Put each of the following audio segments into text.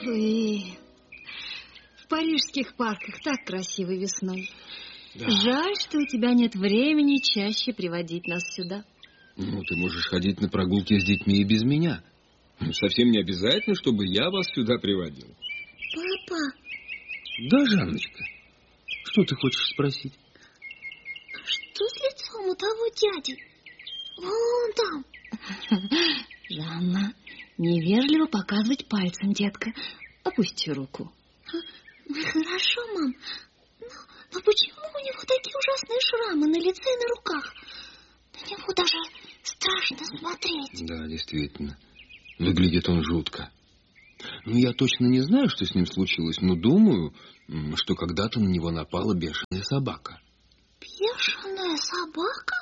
Ой, в парижских парках так красиво весной. Да. Жаль, что у тебя нет времени чаще приводить нас сюда. Ну, ты можешь ходить на прогулки с детьми и без меня. Совсем не обязательно, чтобы я вас сюда приводил. Папа. Да, Жанночка. Что ты хочешь спросить? Что с лицом у того дяди? Вон там. Жанна, невежливо показывать пальцем, детка. Опусти руку. Хорошо, мам. Но почему у него такие ужасные шрамы на лице и на руках? На него даже страшно смотреть. Да, действительно. Выглядит он жутко. Ну, я точно не знаю, что с ним случилось, но думаю, что когда-то на него напала бешеная собака. Бешеная собака?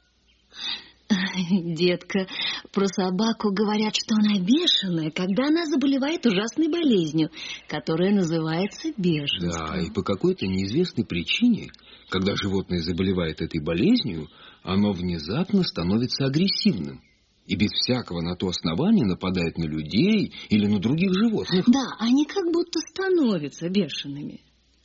Детка, про собаку говорят, что она бешеная, когда она заболевает ужасной болезнью, которая называется бешенством. Да, и по какой-то неизвестной причине, когда животное заболевает этой болезнью, оно внезапно становится агрессивным и без всякого на то основания нападает на людей или на других животных. Да, они как будто становятся бешеными.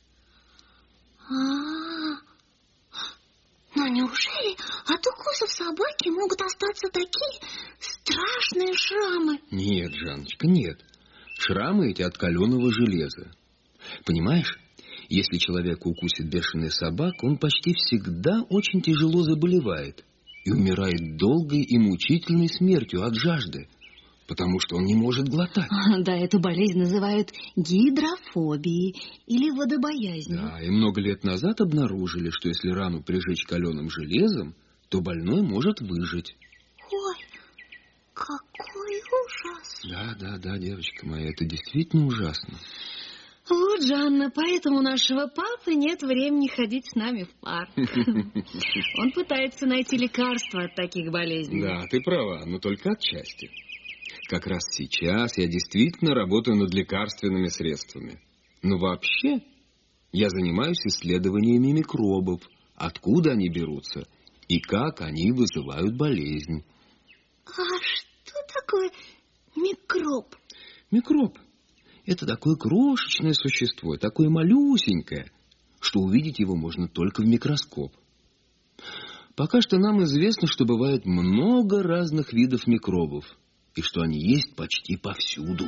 Но неужели от укусов собаки могут остаться такие страшные шрамы? Нет, Жанночка, нет. Шрамы эти от каленого железа. Понимаешь, если человека укусит бешеная собака, он почти всегда очень тяжело заболевает и умирает долгой и мучительной смертью от жажды, потому что он не может глотать. Да, эту болезнь называют гидрофобией или водобоязнью. Да, и много лет назад обнаружили, что если рану прижечь каленым железом, то больной может выжить. Ой, какой ужас! Да, девочка моя, это действительно ужасно. Вот, Жанна, поэтому у нашего папы нет времени ходить с нами в парк. Он пытается найти лекарства от таких болезней. Да, ты права, но только отчасти. Как раз сейчас я действительно работаю над лекарственными средствами. Но вообще я занимаюсь исследованиями микробов, откуда они берутся и как они вызывают болезнь. А что такое микроб? Микроб – это такое крошечное существо, такое малюсенькое, что увидеть его можно только в микроскоп. Пока что нам известно, что бывает много разных видов микробов, и что они есть почти повсюду.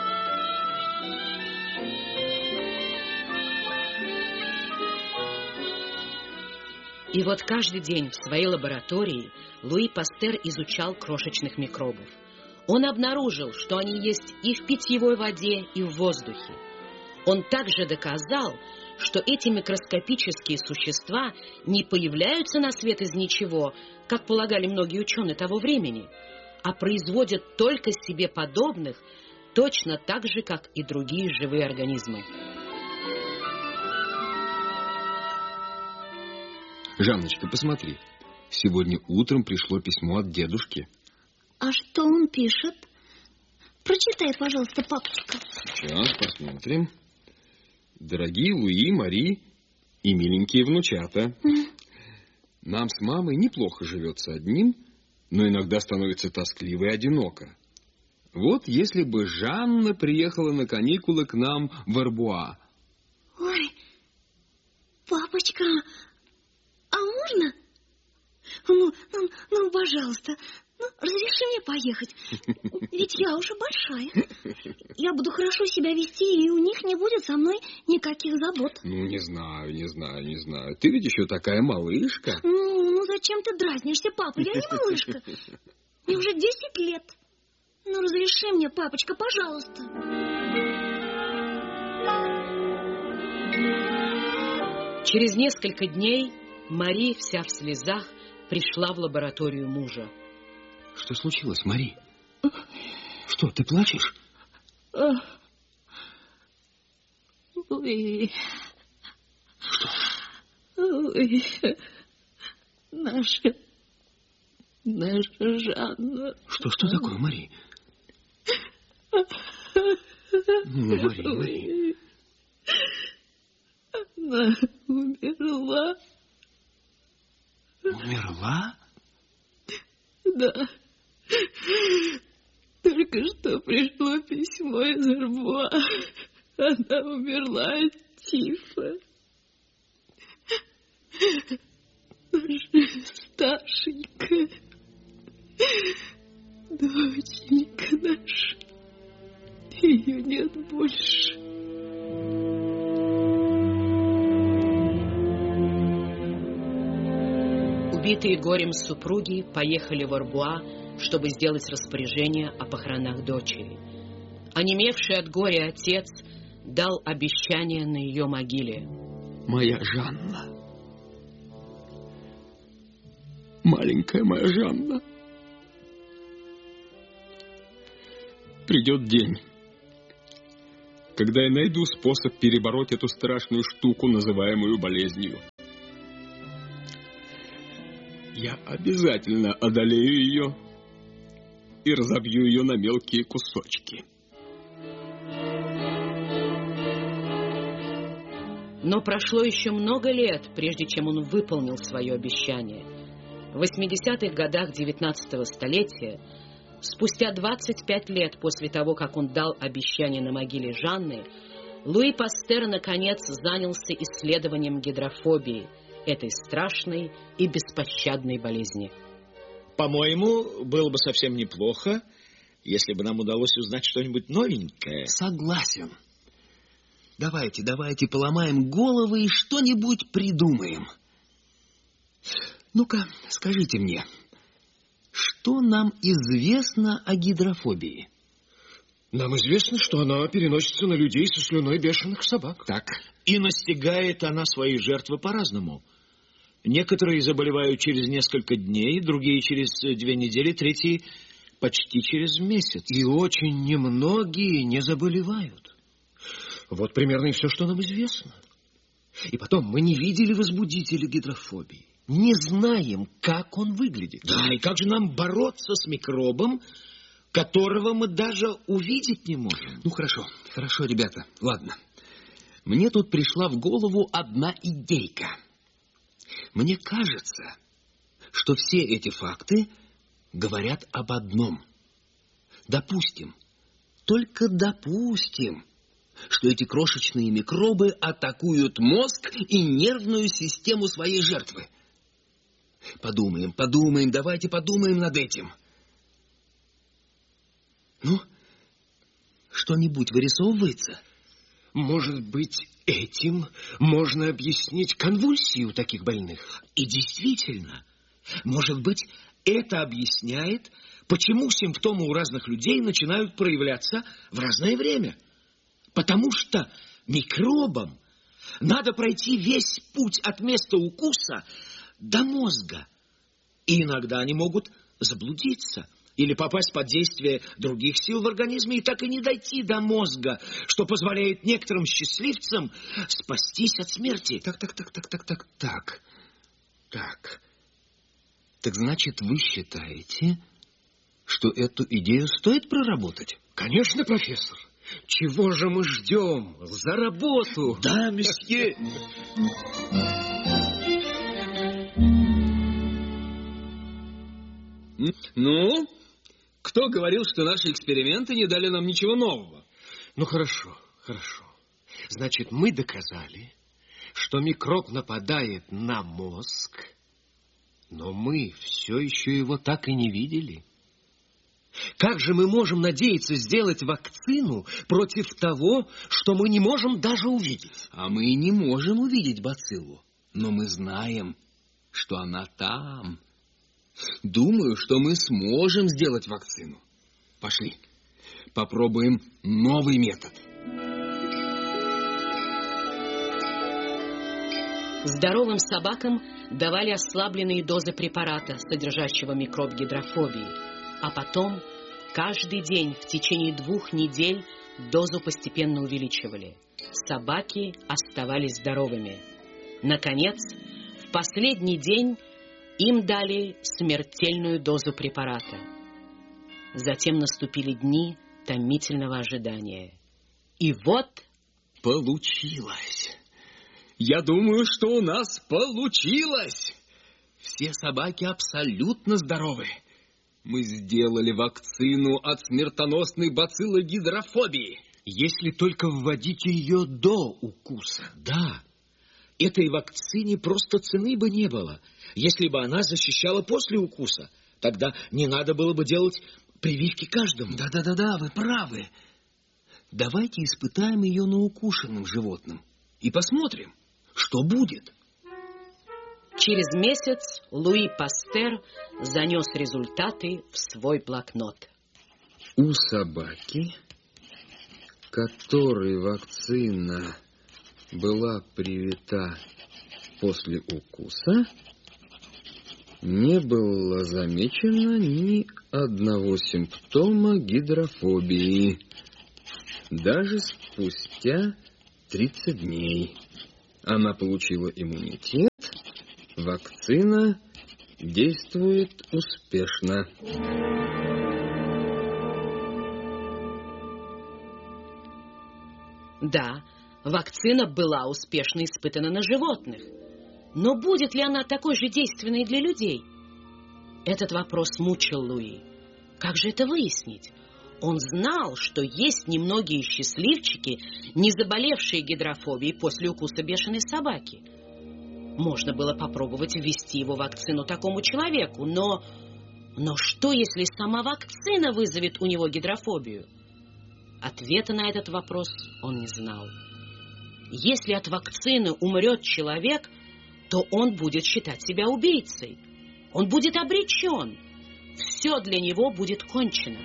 И вот каждый день в своей лаборатории Луи Пастер изучал крошечных микробов. Он обнаружил, что они есть и в питьевой воде, и в воздухе. Он также доказал, что эти микроскопические существа не появляются на свет из ничего, как полагали многие ученые того времени, а производят только себе подобных, точно так же, как и другие живые организмы. Жанночка, посмотри. Сегодня утром пришло письмо от дедушки. А что он пишет? Прочитай, пожалуйста, папочка. Сейчас посмотрим. Дорогие Луи, Мари и миленькие внучата. Нам с мамой неплохо живется одним, но иногда становится тоскливо и одиноко. Вот если бы Жанна приехала на каникулы к нам в Арбуа. Ой, папочка, а можно? Ну, пожалуйста, разреши мне поехать. Ведь я уже большая. Я буду хорошо себя вести, и у них не будет со мной никаких забот. Ну, не знаю. Ты ведь еще такая малышка. Ну, зачем ты дразнишься, папа? Я не малышка. Мне уже 10 лет. Ну, разреши мне, папочка, пожалуйста. Через несколько дней Мари, вся в слезах, пришла в лабораторию мужа. Что случилось, Мари? Что, ты плачешь? Ой. Что? Ой. Наша Жанна. Что такое, Мари? Мари. Она умерла. Умерла? Да. Только что пришло письмо из Арбуа. Она умерла от тифа. Наша старшенькая доченька наша. Ее нет больше. Убитые горем супруги поехали в Арбуа, чтобы сделать распоряжение о похоронах дочери. Онемевший от горя отец дал обещание на ее могиле. Моя Жанна. Маленькая моя Жанна. Придет день, когда я найду способ перебороть эту страшную штуку, называемую болезнью. Я обязательно одолею ее и разобью ее на мелкие кусочки. Но прошло еще много лет, прежде чем он выполнил свое обещание. В 80-х годах 19-го столетия, спустя 25 лет после того, как он дал обещание на могиле Жанны, Луи Пастер наконец занялся исследованием гидрофобии, этой страшной и беспощадной болезни. По-моему, было бы совсем неплохо, если бы нам удалось узнать что-нибудь новенькое. Согласен. Давайте поломаем головы и что-нибудь придумаем. Ну-ка, скажите мне, что нам известно о гидрофобии? Нам известно, что она переносится на людей со слюной бешеных собак. Так. И настигает она свои жертвы по-разному. Некоторые заболевают через несколько дней, другие через 2 недели, третьи почти через месяц. И очень немногие не заболевают. Вот примерно и все, что нам известно. И потом, мы не видели возбудителя гидрофобии. Не знаем, как он выглядит. Да, и как же нам бороться с микробом, которого мы даже увидеть не можем? Ну, хорошо, ребята, ладно. Мне тут пришла в голову одна идейка. Мне кажется, что все эти факты говорят об одном. Допустим, только допустим, что эти крошечные микробы атакуют мозг и нервную систему своей жертвы. Подумаем, давайте подумаем над этим. Ну, что-нибудь вырисовывается? Может быть, этим можно объяснить конвульсию таких больных? И действительно, может быть, это объясняет, почему симптомы у разных людей начинают проявляться в разное время. Потому что микробам надо пройти весь путь от места укуса до мозга. И иногда они могут заблудиться или попасть под действие других сил в организме и так и не дойти до мозга, что позволяет некоторым счастливцам спастись от смерти. Так значит, вы считаете, что эту идею стоит проработать? Конечно, профессор. Чего же мы ждем? За работу! Да, месье! Ну, кто говорил, что наши эксперименты не дали нам ничего нового? Ну, хорошо. Значит, мы доказали, что микроб нападает на мозг, но мы все еще его так и не видели. Как же мы можем надеяться сделать вакцину против того, что мы не можем даже увидеть? А мы не можем увидеть бациллу, но мы знаем, что она там. Думаю, что мы сможем сделать вакцину. Пошли, попробуем новый метод. Здоровым собакам давали ослабленные дозы препарата, содержащего микроб гидрофобии, а потом каждый день в течение 2 недель дозу постепенно увеличивали. Собаки оставались здоровыми. Наконец, в последний день им дали смертельную дозу препарата. Затем наступили дни томительного ожидания. И вот получилось. Я думаю, что у нас получилось. Все собаки абсолютно здоровы. Мы сделали вакцину от смертоносной бациллы гидрофобии. Если только вводить ее до укуса. Да, этой вакцине просто цены бы не было, если бы она защищала после укуса. Тогда не надо было бы делать прививки каждому. Да, вы правы. Давайте испытаем ее на укушенном животном и посмотрим, что будет. Через месяц Луи Пастер занес результаты в свой блокнот. У собаки, которой вакцина была привита после укуса, не было замечено ни одного симптома гидрофобии, даже спустя 30 дней. Она получила иммунитет, вакцина действует успешно. Да, вакцина была успешно испытана на животных. Но будет ли она такой же действенной для людей? Этот вопрос мучил Луи. Как же это выяснить? Он знал, что есть немногие счастливчики, не заболевшие гидрофобией после укуса бешеной собаки. Можно было попробовать ввести его вакцину такому человеку, но что, если сама вакцина вызовет у него гидрофобию? Ответа на этот вопрос он не знал. Если от вакцины умрет человек, то он будет считать себя убийцей. Он будет обречен. Все для него будет кончено.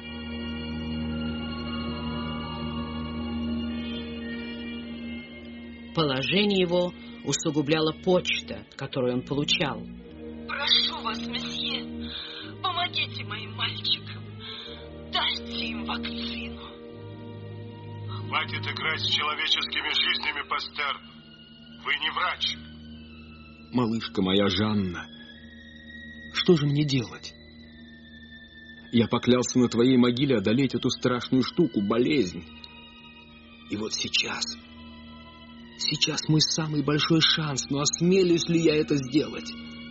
Положение его усугубляла почта, которую он получал. Прошу вас, месье, помогите моим мальчикам. Дайте им вакцину. Хватит играть с человеческими жизнями, Пастер. Вы не врач. Малышка моя Жанна, что же мне делать? Я поклялся на твоей могиле одолеть эту страшную штуку, болезнь. И вот сейчас мой самый большой шанс, но осмелюсь ли я это сделать?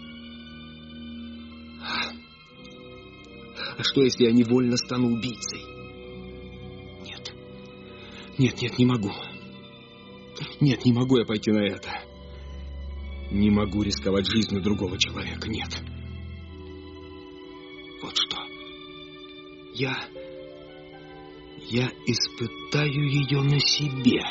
А что, если я невольно стану убийцей? Нет, не могу. Нет, не могу я пойти на это. Не могу рисковать жизнью другого человека, нет. Вот что. Я испытаю ее на себе.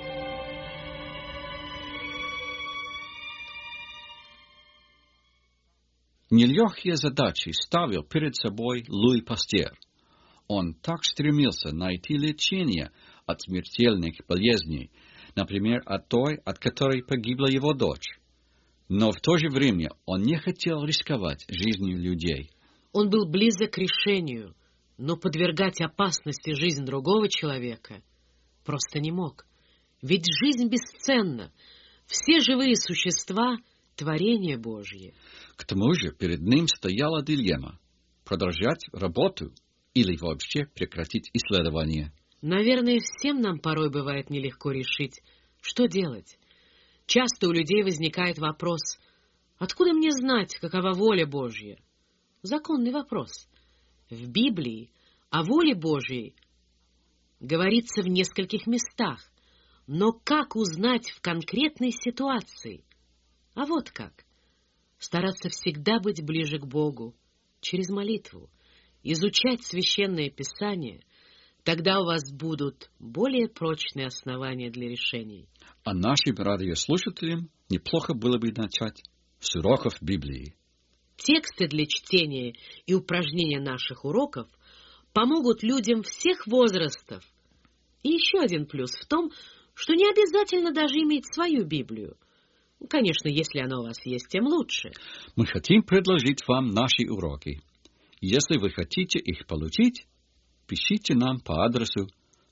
Нелегкие задачи ставил перед собой Луи Пастер. Он так стремился найти лечение от смертельных болезней, например, от той, от которой погибла его дочь. Но в то же время он не хотел рисковать жизнью людей. Он был близок к решению, но подвергать опасности жизнь другого человека просто не мог. Ведь жизнь бесценна. Все живые существа — творение Божье. К тому же перед ним стояла дилемма — продолжать работу или вообще прекратить исследование. Наверное, всем нам порой бывает нелегко решить, что делать. Часто у людей возникает вопрос: откуда мне знать, какова воля Божья? Законный вопрос. В Библии о воле Божьей говорится в нескольких местах, но как узнать в конкретной ситуации? А вот как. Стараться всегда быть ближе к Богу через молитву, изучать Священное Писание. Тогда у вас будут более прочные основания для решений. А нашим радиослушателям неплохо было бы начать с уроков Библии. Тексты для чтения и упражнения наших уроков помогут людям всех возрастов. И еще один плюс в том, что не обязательно даже иметь свою Библию. Конечно, если она у вас есть, тем лучше. Мы хотим предложить вам наши уроки. Если вы хотите их получить, пишите нам по адресу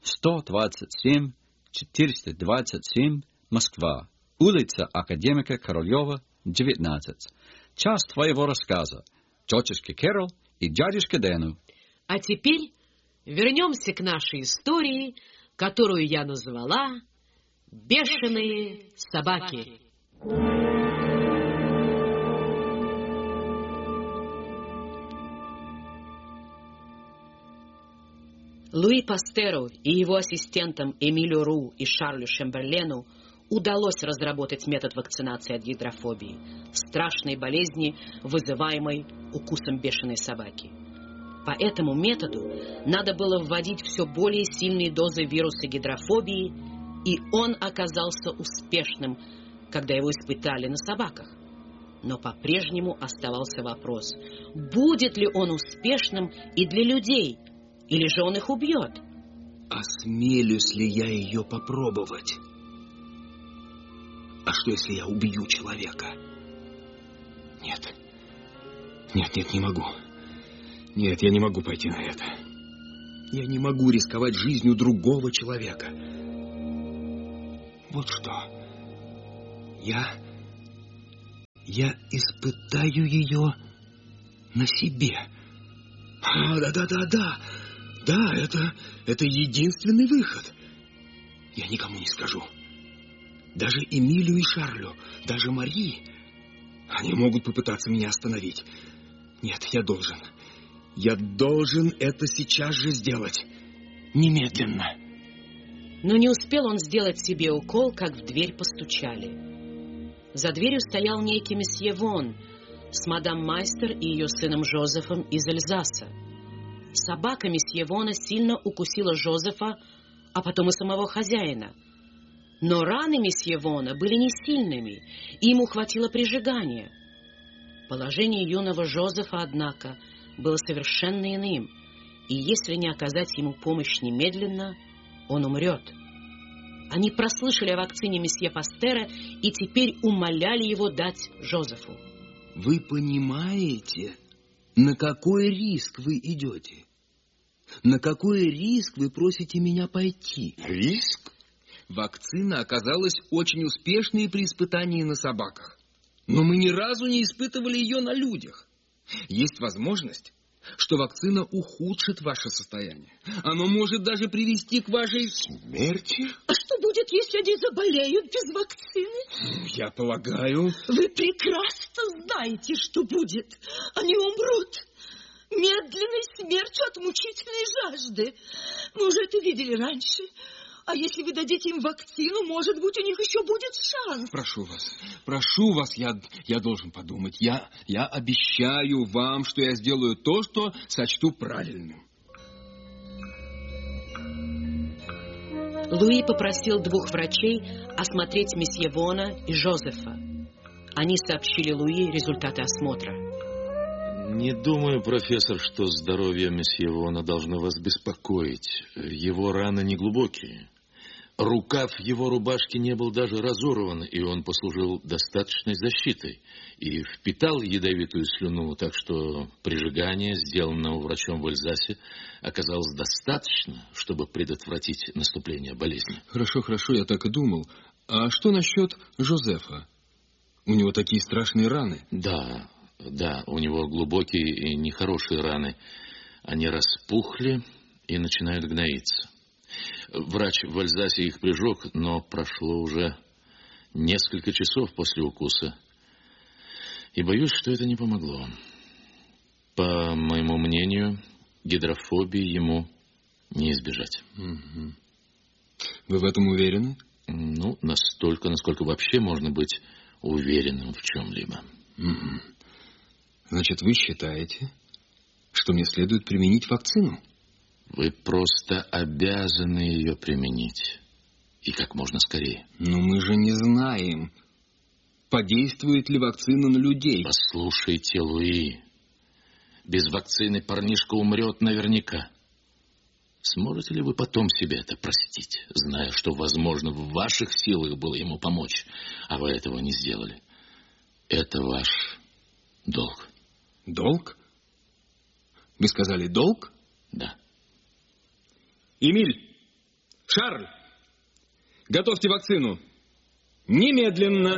127 427 Москва, улица Академика Королева, 19. Час твоего рассказа. Тетушка Кэрол и дядюшка Дэну. А теперь вернемся к нашей истории, которую я назвала «Бешеные собаки». Луи Пастеру и его ассистентам Эмилю Ру и Шарлю Шемберлену удалось разработать метод вакцинации от гидрофобии, страшной болезни, вызываемой укусом бешеной собаки. По этому методу надо было вводить все более сильные дозы вируса гидрофобии, и он оказался успешным, когда его испытали на собаках. Но по-прежнему оставался вопрос, будет ли он успешным и для людей, или же он их убьет? Осмелюсь ли я ее попробовать? А что, если я убью человека? Нет. Нет, не могу. Нет, я не могу пойти на это. Я не могу рисковать жизнью другого человека. Вот что. Я испытаю ее на себе. Да, это единственный выход. Я никому не скажу. Даже Эмилю и Шарлю, даже Мари. Они могут попытаться меня остановить. Нет, я должен. Я должен это сейчас же сделать. Немедленно. Но не успел он сделать себе укол, как в дверь постучали. За дверью стоял некий месье Вон с мадам Майстер и ее сыном Жозефом из Эльзаса. Собака месье Вона сильно укусила Жозефа, а потом и самого хозяина. Но раны месье Вона были не сильными, и ему хватило прижигания. Положение юного Жозефа, однако, было совершенно иным, и если не оказать ему помощь немедленно, он умрет. Они прослышали о вакцине месье Пастера и теперь умоляли его дать Жозефу. Вы понимаете, на какой риск вы идете? На какой риск вы просите меня пойти? Риск? Вакцина оказалась очень успешной при испытании на собаках. Но мы ни разу не испытывали ее на людях. Есть возможность, что вакцина ухудшит ваше состояние. Оно может даже привести к вашей смерти. А что будет, если они заболеют без вакцины? Я полагаю... Вы прекрасно знаете, что будет. Они умрут медленной смертью от мучительной жажды. Мы уже это видели раньше. А если вы дадите им вакцину, может быть, у них еще будет шанс. Прошу вас, я должен подумать. Я обещаю вам, что я сделаю то, что сочту правильным. Луи попросил 2 врачей осмотреть месье Вона и Жозефа. Они сообщили Луи результаты осмотра. Не думаю, профессор, что здоровье месье Вона должно вас беспокоить. Его раны неглубокие. Рукав его рубашки не был даже разорван, и он послужил достаточной защитой и впитал ядовитую слюну, так что прижигание, сделанного врачом в Эльзасе, оказалось достаточно, чтобы предотвратить наступление болезни. Хорошо, я так и думал. А что насчет Жозефа? У него такие страшные раны. Да, у него глубокие и нехорошие раны. Они распухли и начинают гноиться. Врач в Эльзасе их прижег, но прошло уже несколько часов после укуса. И боюсь, что это не помогло. По моему мнению, гидрофобии ему не избежать. Угу. Вы в этом уверены? Ну, настолько, насколько вообще можно быть уверенным в чем-либо. Угу. Значит, вы считаете, что мне следует применить вакцину? Вы просто обязаны ее применить. И как можно скорее. Но мы же не знаем, подействует ли вакцина на людей. Послушайте, Луи, без вакцины парнишка умрет наверняка. Сможете ли вы потом себе это простить, зная, что, возможно, в ваших силах было ему помочь, а вы этого не сделали? Это ваш долг. Долг? Вы сказали долг? Да. Эмиль, Шарль, готовьте вакцину. Немедленно.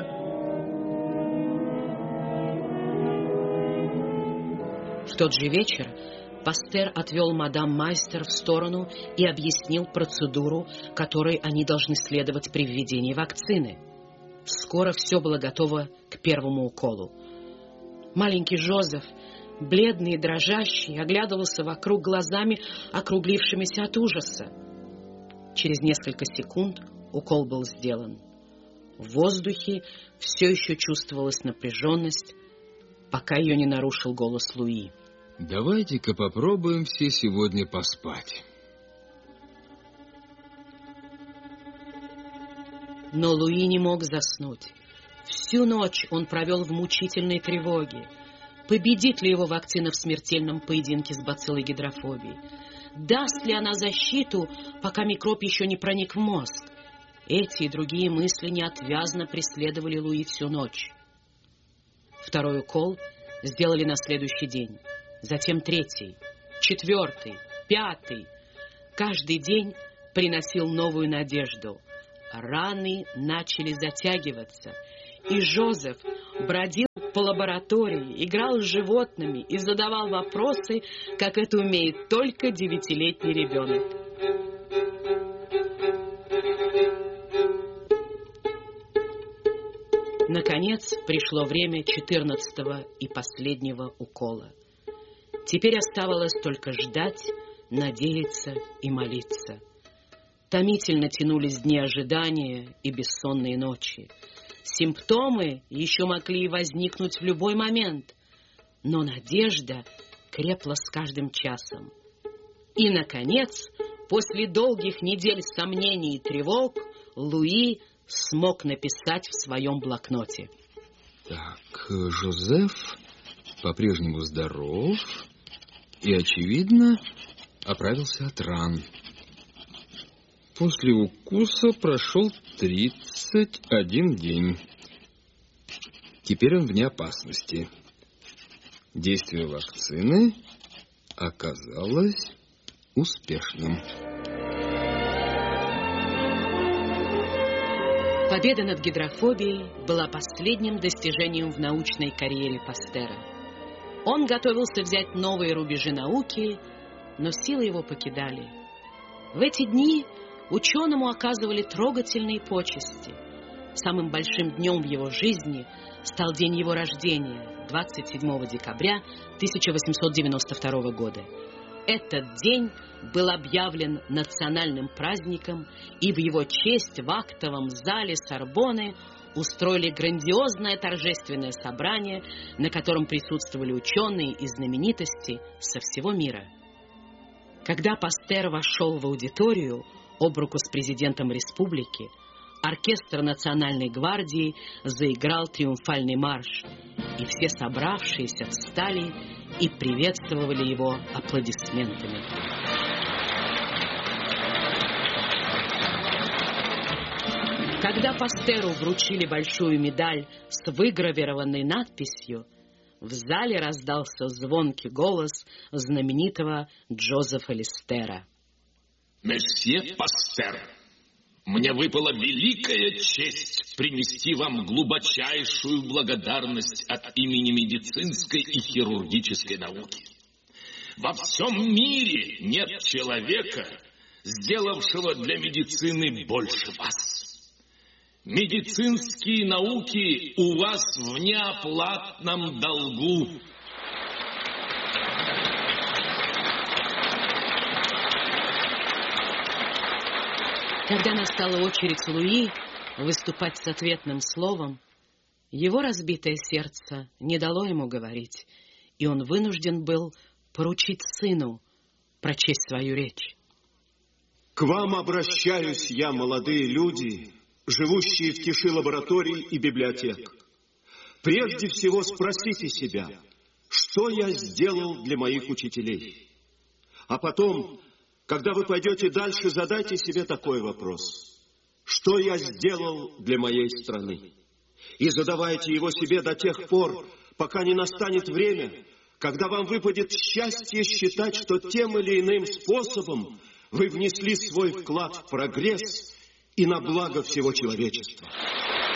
В тот же вечер Пастер отвел мадам Майстер в сторону и объяснил процедуру, которой они должны следовать при введении вакцины. Скоро все было готово к первому уколу. Маленький Жозеф бледный и дрожащий, оглядывался вокруг глазами, округлившимися от ужаса. Через несколько секунд укол был сделан. В воздухе все еще чувствовалась напряженность, пока ее не нарушил голос Луи. Давайте-ка попробуем все сегодня поспать. Но Луи не мог заснуть. Всю ночь он провел в мучительной тревоге. Победит ли его вакцина в смертельном поединке с бациллой гидрофобии? Даст ли она защиту, пока микроб еще не проник в мозг? Эти и другие мысли неотвязно преследовали Луи всю ночь. Второй укол сделали на следующий день. Затем 3-й, 4-й, 5-й. Каждый день приносил новую надежду. Раны начали затягиваться, и Жозеф бродил по лаборатории, играл с животными и задавал вопросы, как это умеет только 9-летний ребенок. Наконец пришло время 14-го и последнего укола. Теперь оставалось только ждать, надеяться и молиться. Томительно тянулись дни ожидания и бессонные ночи. Симптомы еще могли возникнуть в любой момент, но надежда крепла с каждым часом. И, наконец, после долгих недель сомнений и тревог, Луи смог написать в своем блокноте. Так, Жозеф по-прежнему здоров и, очевидно, оправился от ран. После укуса прошел 31 день. Теперь он вне опасности. Действие вакцины оказалось успешным. Победа над гидрофобией была последним достижением в научной карьере Пастера. Он готовился взять новые рубежи науки, но силы его покидали. В эти дни ученому оказывали трогательные почести. Самым большим днем в его жизни стал день его рождения, 27 декабря 1892 года. Этот день был объявлен национальным праздником, и в его честь в актовом зале Сорбонны устроили грандиозное торжественное собрание, на котором присутствовали ученые и знаменитости со всего мира. Когда Пастер вошел в аудиторию об руку с президентом республики, оркестр Национальной гвардии заиграл триумфальный марш, и все собравшиеся встали и приветствовали его аплодисментами. Когда Пастеру вручили большую медаль с выгравированной надписью, в зале раздался звонкий голос знаменитого Джозефа Листера. Месье Пастер, мне выпала великая честь принести вам глубочайшую благодарность от имени медицинской и хирургической науки. Во всем мире нет человека, сделавшего для медицины больше вас. Медицинские науки у вас в неоплатном долгу. Когда настала очередь Луи выступать с ответным словом, его разбитое сердце не дало ему говорить, и он вынужден был поручить сыну прочесть свою речь. К вам обращаюсь я, молодые люди, живущие в тиши лабораторий и библиотек. Прежде всего спросите себя, что я сделал для моих учителей. А потом, когда вы пойдете дальше, задайте себе такой вопрос. Что я сделал для моей страны? И задавайте его себе до тех пор, пока не настанет время, когда вам выпадет счастье считать, что тем или иным способом вы внесли свой вклад в прогресс и на благо всего человечества.